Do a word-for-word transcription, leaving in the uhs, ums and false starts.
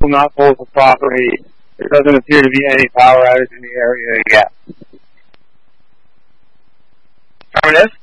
will not pull the proper heat. There doesn't appear to be any power outage in the area yet. Affirmative.